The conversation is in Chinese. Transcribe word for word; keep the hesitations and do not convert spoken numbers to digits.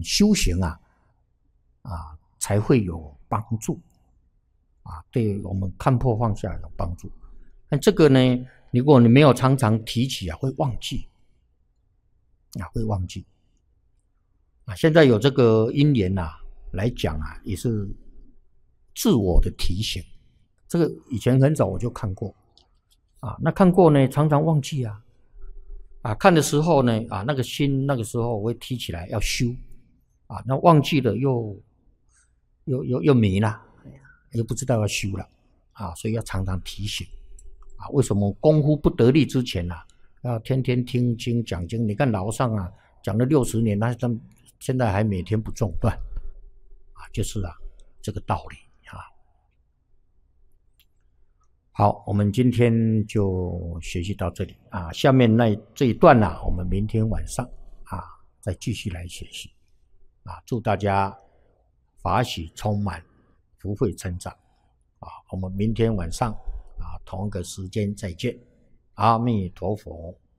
们修行啊啊才会有帮助啊，对我们看破放下有帮助。但这个呢，如果你没有常常提起啊，会忘记啊，会忘记啊。现在有这个因缘啊来讲啊，也是自我的提醒。这个以前很早我就看过啊，那看过呢，常常忘记啊。啊，看的时候呢，啊，那个心那个时候我会提起来要修，啊，那忘记了又又又又迷了，又不知道要修了，啊，所以要常常提醒，啊，为什么功夫不得力之前啊，要天天听经讲经？你看老上啊，讲了六十年，他现在还每天不中断，啊，就是啊这个道理啊。好，我们今天就学习到这里啊。下面那这一段呢、啊，我们明天晚上啊再继续来学习啊。祝大家法喜充满，福慧成长啊。我们明天晚上啊同一个时间再见，阿弥陀佛。